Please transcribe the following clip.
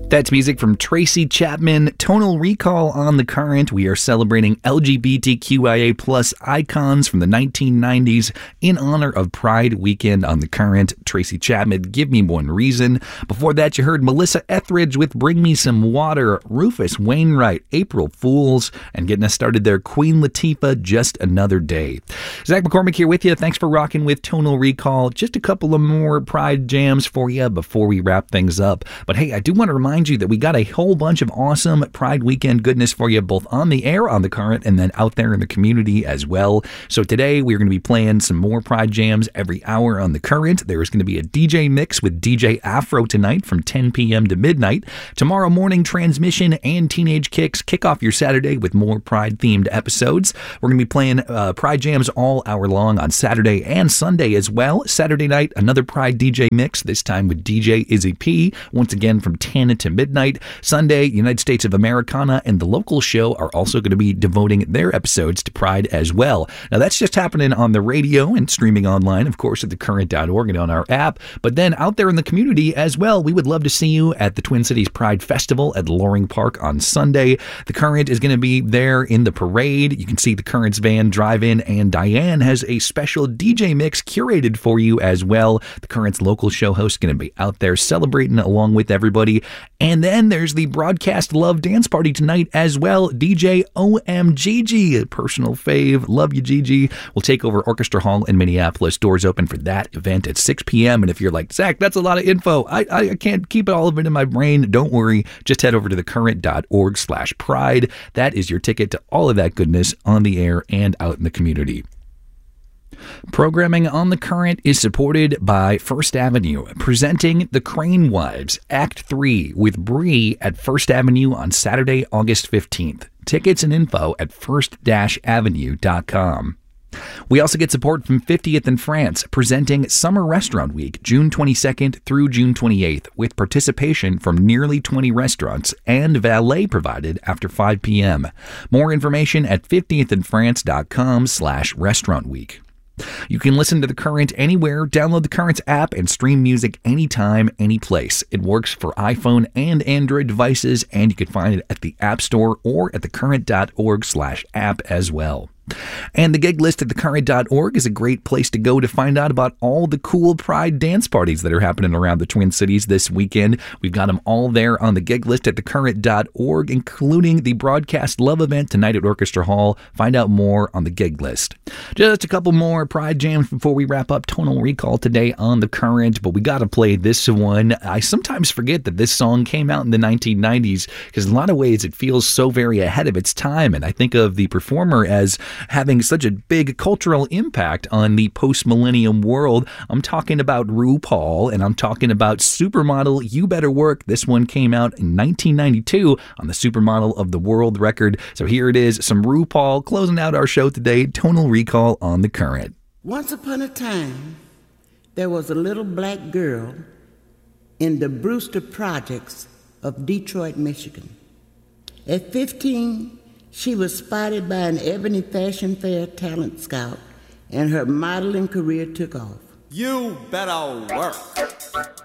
That's music from Tracy Chapman. Tonal Recall on the Current. We are celebrating LGBTQIA plus icons from the 1990s in honor of Pride Weekend on the Current. Tracy Chapman, Give Me One Reason. Before that, you heard Melissa Etheridge with Bring Me Some Water, Rufus Wainwright, April Fools, and getting us started there, Queen Latifah, Just Another Day. Zach McCormick here with you. Thanks for rocking with Tonal Recall. Just a couple of more Pride jams for you before we wrap things up. But hey, I do want to remind you that we got a whole bunch of awesome Pride Weekend goodness for you, both on the air, on the Current, and then out there in the community as well. So today we're going to be playing some more Pride jams every hour on the Current. There is going to be a DJ mix with DJ Afro tonight from 10 p.m. to midnight. Tomorrow morning, Transmission and Teenage Kicks kick off your Saturday with more Pride-themed episodes. We're going to be playing Pride jams all hour long on Saturday and Sunday as well. Saturday night, another Pride DJ mix, this time with DJ Izzy P, once again from 10 to midnight. Sunday, United States of Americana and The Local Show are also going to be devoting their episodes to Pride as well. Now, that's just happening on the radio and streaming online, of course, at thecurrent.org and on our app. But then out there in the community as well, we would love to see you at the Twin Cities Pride Festival at Loring Park on Sunday. The Current is going to be there in the parade. You can see the Current's van drive in, and Diane has a special DJ mix curated for you as well. The Current's Local Show host is going to be out there celebrating along with everybody. And then there's the Broadcast Love Dance Party tonight as well. DJ OMGG, a personal fave. Love you, Gigi. Will take over Orchestra Hall in Minneapolis. Doors open for that event at 6 p.m. And if you're like, Zach, that's a lot of info. I can't keep all of it in my brain. Don't worry. Just head over to thecurrent.org/pride. That is your ticket to all of that goodness on the air and out in the community. Programming on the Current is supported by First Avenue, presenting The Crane Wives, Act 3 with Bree at First Avenue on Saturday, August 15th. Tickets and info at first-avenue.com. We also get support from 50th in France, presenting Summer Restaurant Week, June 22nd through June 28th, with participation from nearly 20 restaurants and valet provided after 5 p.m. More information at 50thinfrance.com/restaurant week. You can listen to The Current anywhere, download The Current's app, and stream music anytime, anyplace. It works for iPhone and Android devices, and you can find it at the App Store or at thecurrent.org/app as well. And the gig list at thecurrent.org is a great place to go to find out about all the cool Pride dance parties that are happening around the Twin Cities this weekend. We've got them all there on the gig list at thecurrent.org, including the Broadcast Love event tonight at Orchestra Hall. Find out more on the gig list. Just a couple more Pride jams before we wrap up Tonal Recall today on the Current, but we got to play this one. I sometimes forget that this song came out in the 1990s because in a lot of ways it feels so very ahead of its time, and I think of the performer as having such a big cultural impact on the post-millennium world. I'm talking about RuPaul, and I'm talking about Supermodel You Better Work. This one came out in 1992 on the Supermodel of the World record. So here it is, some RuPaul closing out our show today, Tonal Recall on the Current. Once upon a time, there was a little black girl in the Brewster Projects of Detroit, Michigan. At 15, she was spotted by an Ebony Fashion Fair talent scout, and her modeling career took off. You better work.